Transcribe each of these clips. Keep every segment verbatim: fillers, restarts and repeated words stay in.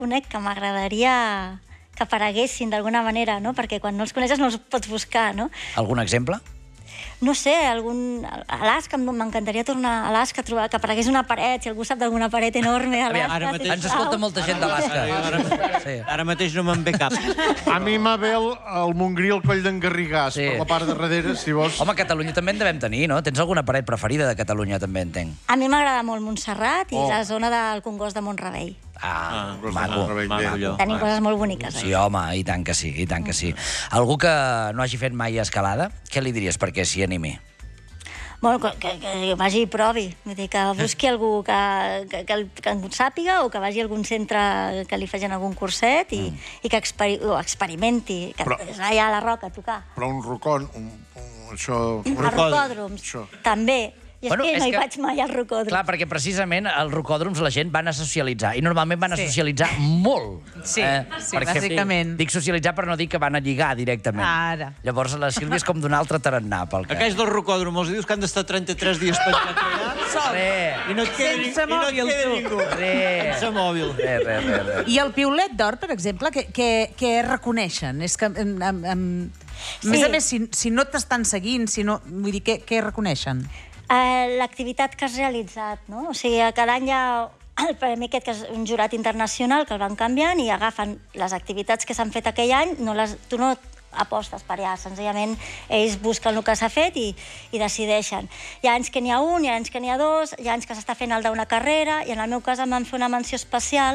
conec que m'agradaria que apareguessin d'alguna manera, no? Perquè quan no els coneixes no els pots buscar, no? Algun exemple? No sé, algun... Alaska, m'encantaria tornar a Alaska, trobar que aparegués una paret, si algú sap d'alguna paret enorme a Alaska. Ara mateix- Ens escolta molta gent d'Alaska. Ara, ara mateix no me'n ve cap. A mi m'ha ve el, el Montgrí al Coll d'en Garrigàs, Sí. per la part de darrere, si vols. Home, a Catalunya també en devem tenir, no? Tens alguna paret preferida de Catalunya, també entenc. A mi m'agrada molt Montserrat i Oh. la zona del Congost de Montrebell. Ah, Ah, maco. Rebell, maco. bé. Tenim coses molt boniques. Sí, home, i tant que sí, i tant que sí. Algú que no hagi fet mai escalada, què li diries perquè s'hi animi? Bueno, que, que, que vagi i provi. Vull dir, que busqui algú que, que, que, el- que en sàpiga o que vagi a algun centre que li facin algun curset i, mm. i que experi, o experimenti. Que Però- és allà a la roca, a tocar. Però un rocón, un, un, això... A rocòdroms, Això. també. I és Bueno, que és no hi que- vaig mai al rocòdrom. Clar, perquè precisament als rocòdroms la gent van a socialitzar, i normalment van a Sí. socialitzar molt. Sí, sí, perquè bàsicament. Dic socialitzar per no dir que van a lligar directament. Ara. Llavors la Sílvia és com d'un altre tarannà. Pel que... Aquells del rocòdrom, els dius que han d'estar trenta-tres dies penjats allà Re, i no et queda, ni- Sense i no et mòbil, queda tu. ningú. re, Sense mòbil. re, re, re, re. I el piulet d'or, per exemple, que, que, que reconeixen? És que... Em, em, em... Sí. A més a més, si, si no t'estan seguint, si no... Vull dir, què, què reconeixen? Eh, l'activitat que has realitzat, no? O sigui, cada any hi ha el premi aquest, que és un jurat internacional, que el van canviant i agafen les activitats que s'han fet aquell any, no les, tu no apostes per allà, senzillament ells busquen el que s'ha fet i, i decideixen. Hi ha anys que n'hi ha un, hi ha anys que n'hi ha dos, hi ha anys que s'està fent el d'una carrera, i en el meu cas em van fer una menció especial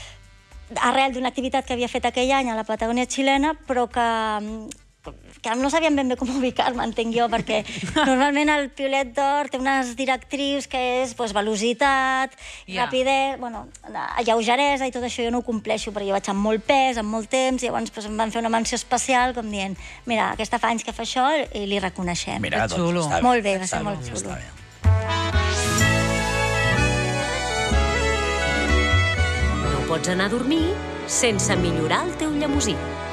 arrel d'una activitat que havia fet aquell any a la Patagònia xilena, però que que no sabien ben bé com ubicar-me, entenc jo, perquè normalment el Piolet d'Or té unes directrius que és pues, velocitat, Ja. rapidesa, bueno, lleugeresa i tot això jo no ho compleixo, perquè jo vaig amb molt pes, amb molt temps, i llavors pues, em van fer una menció especial com dient, mira, aquesta fa anys que fa això i li reconeixem. Mira, Que xulo. està bé. Molt bé, va Està ser molt bé, xulo. està bé. No pots anar a dormir sense millorar el teu llemosí.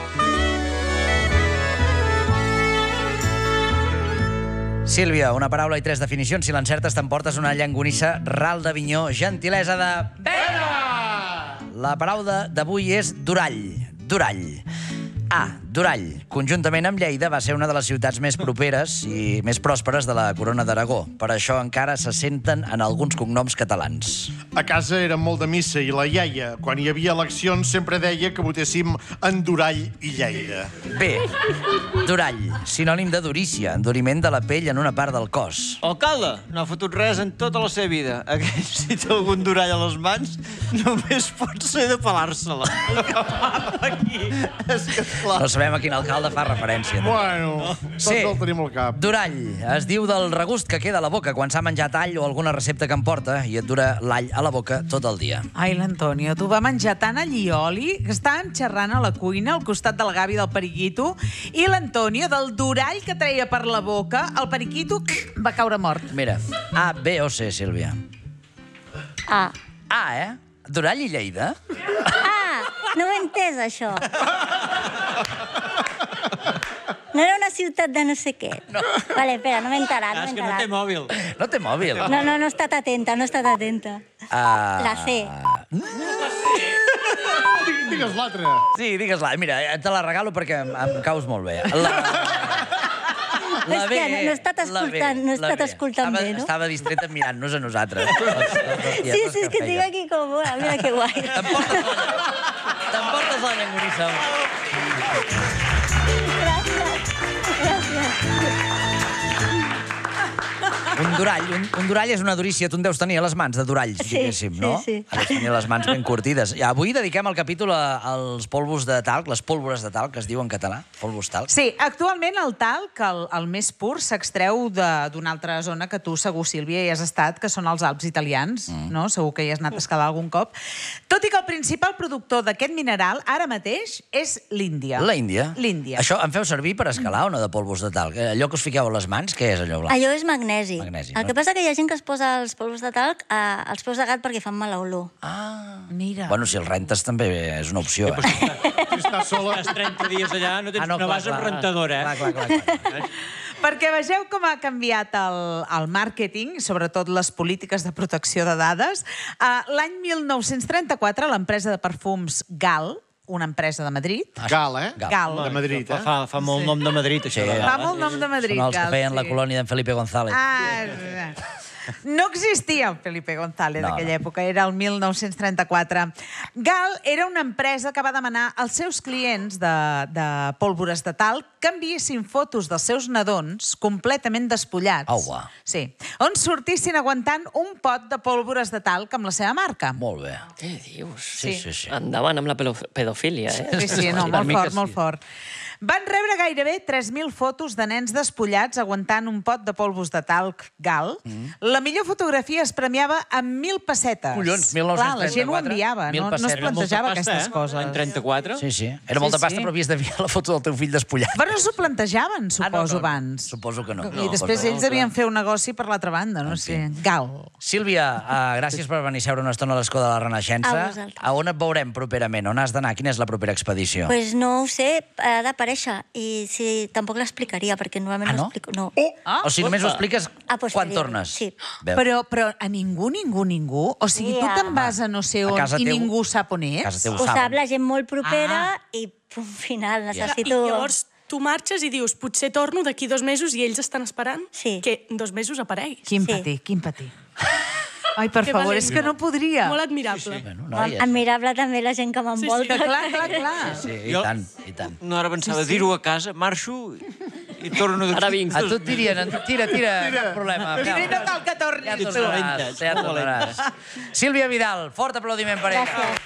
Sílvia, una paraula i tres definicions. Si l'encertes t'emportes una llangonissa ral d'Avinyó, gentilesa de... Pere! La paraula d'avui és Durall. Durall. A. Durall, conjuntament amb Lleida, va ser una de les ciutats més properes i més pròsperes de la Corona d'Aragó. Per això encara se senten en alguns cognoms catalans. A casa érem molt de missa i la iaia, quan hi havia eleccions, sempre deia que votéssim en Durall i Lleida. B. Durall, sinònim de durícia, enduriment de la pell en una part del cos. Alcalde, no ha fotut res en tota la seva vida. Aquell, si té algun durall a les mans, només pot ser de pelar-se-la. Aquí, és que clar. No sabem a quin alcalde fa referència. Bueno, tots Sí. el tenim al cap. Durall, es diu del regust que queda a la boca quan s'ha menjat all o alguna recepta que em porta i et dura l'all a la boca tot el dia. Ai, l'Antonio, tu va menjar tant allioli que estàvem xerrant a la cuina al costat del Gavi del Periquito i l'Antonio, del durall que treia per la boca, el Periquito va caure mort. Mira, A, B o C, Sílvia? Ah, A, eh? Durall i Lleida? ah, no ho he entès, això. No era una ciutat de no sé què. No. Vale, espera, no m'he enterat, no Ah, m'he és que no té enterat. mòbil. No té mòbil. No, no, no he estat atenta, no he estat atenta. Ah, La C. Digues l'altre. Sí, digues-la. Mira, te la regalo perquè em, em caus molt bé. La... És que no- no he estat escoltant- no he estat escoltant estava, bé, no? Estava distreta mirant-nos a nosaltres. Els, els dos Sí, tietos sí, és que feien. estic aquí com... Bueno, mira que guai. T'emportes la, t'emportes la llangonissa. Gràcies. Gràcies. Un durall, un, un durall és una durícia. Tu en deus tenir a les mans de duralls, Sí, diguéssim, sí, no? sí. Has de tenir les mans ben curtides. I avui dediquem el capítol a- als polvos de talc, les pólvores de talc, que es diu en català, polvos talc. Sí, actualment el talc, el, el més pur, s'extreu de- d'una altra zona que tu segur, Sílvia, hi has estat, que són els Alps italians, mm. no? Segur que hi has anat a escalar algun cop. Tot i que el principal productor d'aquest mineral, ara mateix, és l'Índia. La Índia? L'Índia. Això en feu servir per escalar o no, de polvos de talc? Eh, Allò que us fiqueu a les mans, què és allò blanc? Allò és magnesi. Magnesi, El no? que passa que hi ha gent que es posa els polvos de talc eh, als peus de gat perquè fan mala olor. Ah, Mira. bueno, si el rentes també és una opció, eh? Si estàs sola... Estàs trenta dies allà, no, tens, Ah, no, no clar, vas amb clar. rentadora, eh? Clar, clar, clar, clar. Perquè vegeu com ha canviat el, el màrqueting, sobretot les polítiques de protecció de dades. Uh, L'any mil nou-cents trenta-quatre, l'empresa de perfums Gal, una empresa de Madrid... Gal, eh? Gal. De Madrid, eh? Fa, fa molt nom de Madrid, això. Sí. Fa molt nom de Madrid, Són els que Gal, feien la sí. colònia d'en Felipe González. Ah, no existia el Felipe González No, d'aquella no. època, era el mil nou-cents trenta-quatre. Gal era una empresa que va demanar als seus clients de, de pólvores de talc que enviessin fotos dels seus nadons completament despullats. Au, va. Sí. On sortissin aguantant un pot de pólvores de talc amb la seva marca. Molt bé. Què dius? Sí, sí, sí. Endavant amb la pedo- pedofília, eh? Sí, sí, no, Una molt mica fort, molt sí. fort. Van rebre gairebé tres mil fotos de nens despullats aguantant un pot de polvos de talc Gal. Mm. La millor fotografia es premiava amb mil pessetes. Collons, mil Clar, nou-cents la gent ho trenta-quatre, enviava, mil no, no es pessetes. plantejava Molta pasta, aquestes eh? coses. L'any trenta-quatre? Sí, sí. Era molta Sí, pasta, sí. però havies d'enviar la foto del teu fill despullat. Però no s'ho plantejaven, suposo, Ah, no, no, abans. Suposo que no. I després ells devien fer un negoci per l'altra banda, no sé. Gal. Sílvia, uh, gràcies per venir a seure una estona a l'escó de la Renaixença. A vosaltres. A on et veurem properament? On has d'anar? Quina és la propera expedició? Pues no ho sé, ha d'aparèixer. I si tampoc l'explicaria, perquè normalment Ah, no? no explico. No. Ah, o sigui, només ho expliques A quan posteriori, tornes. sí. Veus? Però, però a ningú, ningú, ningú? O sigui, Sí, tu a- te'n vas a no sé A on casa i teu- ningú sap on a casa ets? teu Ho sap saben. la gent molt propera Ah. i punt final. I Necessito... llavors tu marxes i dius, potser torno d'aquí dos mesos i ells estan esperant Sí. que en dos mesos apareguis. Quin Sí. patir, quin patir. Ai, per Que favor, valent. és que no podria. Molt admirable. Bueno, noies. Admirable també la gent que m'envolta. Que clar, clar, clar. Sí, i Jo- tant, i tant. No, ara pensava dir-ho a casa, marxo i, i torno d'aquí. Ara vinc. A tu et dirien, tira, tira, cap problema. Mira, i no cal que tornis. Ja tu. tornaràs, ja tornaràs. Sílvia Vidal, fort aplaudiment per ella. Gràcies.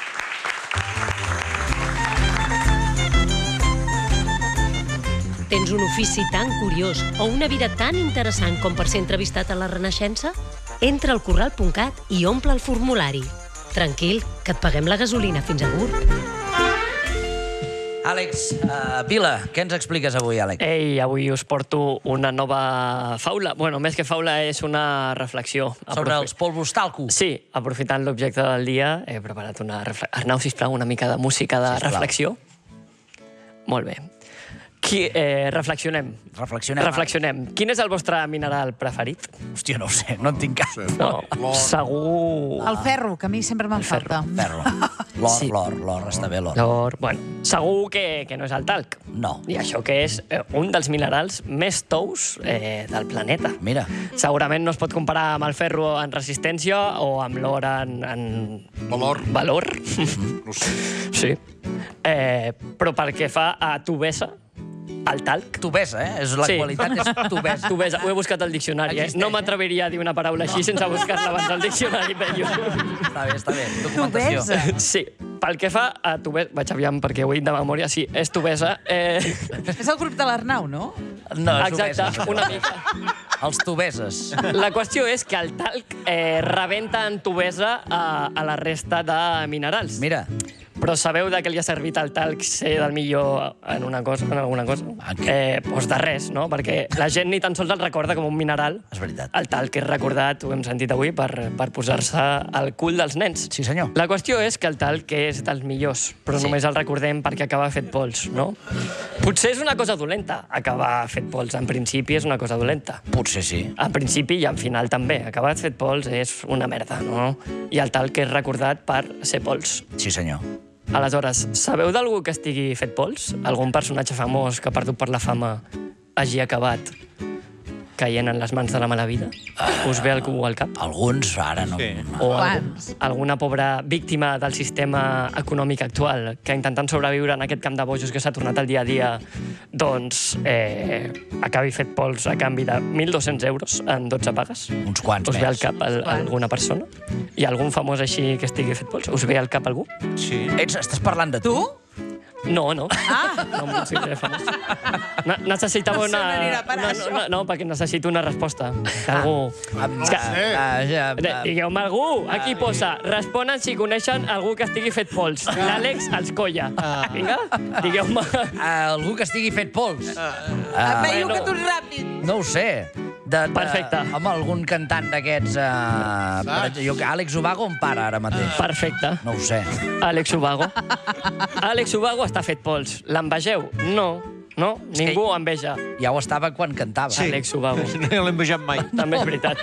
Tens un ofici tan curiós o una vida tan interessant com per ser entrevistat a la Renaixença? Entra al corral punt cat i omple el formulari. Tranquil, que et paguem la gasolina fins a Gurb. Àlex uh, Vila, què ens expliques avui, Àlex? Ei, avui us porto una nova faula. Bueno, més que faula és una reflexió. Sobre Aprofi- els polvos talco. Sí, aprofitant l'objecte del dia, he preparat una reflexió. Arnau, sisplau, una mica de música de Sisplau. reflexió. Molt bé. Qui, eh, reflexionem. Reflexionem. Reflexionem. Quin és el vostre mineral preferit? Hòstia, no ho sé, no en tinc cap. No, segur... El ferro, que a mi sempre me'n falta. Ferro. L'or, Sí. l'or, l'or, està bé l'or. L'or... Bueno, segur que, que no és el talc. No. I això que és eh, un dels minerals més tous eh, del planeta. Mira, Segurament no es pot comparar amb el ferro en resistència o amb l'or en, en... Valor. Valor. No sé. Sí. Eh, però pel que fa a tubesa, el talc... tubesa, eh? És la Sí. qualitat és tubesa. Tubesa, ho he buscat al diccionari, eh? Existeix, No m'atreviria a dir una paraula així sense buscar-la abans al diccionari, Peyu. Està bé, està bé. Documentació. Tubesa. Sí, pel que fa a tubesa... Vaig aviam perquè ho he dit de memòria, sí, és tubesa. Eh... És el grup de l'Arnau, no? No, és Exacte, tubesa. una mica. Els tubeses. La qüestió és que el talc eh, rebenta en tubesa a, a la resta de minerals. Mira, Però sabeu de què li ha servit el talc ser del millor en una cosa, en alguna cosa? En què? Eh, doncs de res, no? Perquè la gent ni tan sols el recorda com un mineral. és veritat. El talc és recordat, ho hem sentit avui, per, per posar-se al cul dels nens. Sí, senyor. La qüestió és que el talc és dels millors, però Sí. només el recordem perquè acaba fet pols, no? Potser és una cosa dolenta, acabar fet pols. En principi és una cosa dolenta. Potser sí. En principi i en final també. Acabat fet pols és una merda, no? I el talc és recordat per ser pols. Sí, senyor. Aleshores, sabeu d'algú que estigui fet pols? Algun personatge famós que, perdut per la fama, hagi acabat caient en les mans de la mala vida? Us ve algú al cap? Alguns, ara no. Sí. no. O algú, Quants? alguna pobra víctima del sistema econòmic actual que intentant sobreviure en aquest camp de bojos que s'ha tornat al dia a dia, doncs eh, acabi fet pols a canvi de mil dos-cents euros en dotze pagues? Uns quants Us ve al més. cap al, alguna persona? Hi ha algun famós així que estigui fet pols? Us ve al cap algú? Sí. Ets, estàs parlant de tu? Tu? No, no. Ah! No em considero famós. Ne necessitava No sé una... on anirà a parar, una no, no, no, perquè necessito una resposta. Algú... Am- És que- sé. Ah, ja, De- ah, Digueu-me algú. Aquí posa. Responen si coneixen algú que estigui fet pols. L'Àlex els colla. Vinga, digueu-me. ah, algú que estigui fet pols. Ah, Veio bueno. que tu ets ràpid. No ho sé. De, de, Perfecte. Home, algun cantant d'aquests... Uh, per exemple, jo, Àlex Ubago em para ara mateix. Perfecte. No ho sé. Àlex Ubago. Àlex Ubago està fet pols. L'envegeu? No. no? Ningú enveja. Ja ho estava quan cantava. Sí. Àlex Ubago. No l'he envejat mai. També és veritat.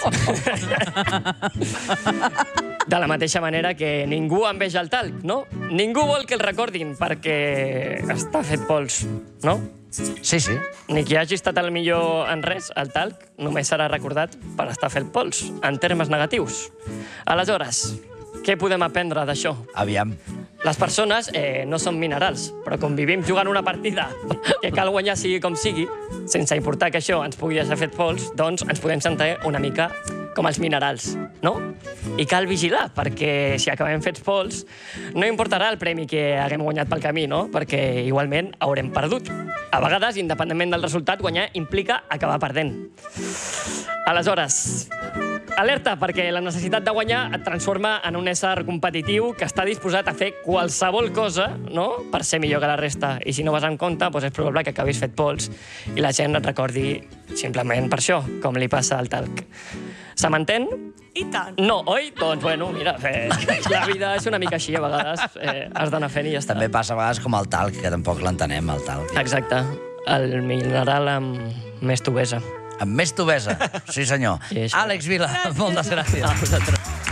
De la mateixa manera que ningú enveja el talc, no? Ningú vol que el recordin perquè està fet pols, no? Sí, sí. Ni qui hagi estat el millor en res, el talc, només serà recordat per estar fet pols, en termes negatius. Aleshores, què podem aprendre d'això? Aviam. Les persones eh, no són minerals, però com vivim jugant una partida que cal guanyar sigui com sigui, sense importar que això ens pugui deixar fet pols, doncs ens podem sentir una mica com els minerals, no? I cal vigilar, perquè si acabem fets pols, no importarà el premi que haguem guanyat pel camí, no? Perquè igualment haurem perdut. A vegades, independentment del resultat, guanyar implica acabar perdent. Aleshores, alerta, perquè la necessitat de guanyar et transforma en un ésser competitiu que està disposat a fer qualsevol cosa, no?, per ser millor que la resta. I si no vas en compte, doncs és probable que acabis fet pols i la gent et recordi simplement per això, com li passa al talc. Se m'entén? I tant. No, oi? Doncs, bueno, mira, eh, la vida és una mica així, a vegades eh, has d'anar fent i ja està. També passa a vegades com el talc, que tampoc l'entenem, el talc. Exacte. El mineral amb més tubesa. Amb més tubesa, sí senyor. Sí, això. Àlex Vila, moltes gràcies. A vosaltres.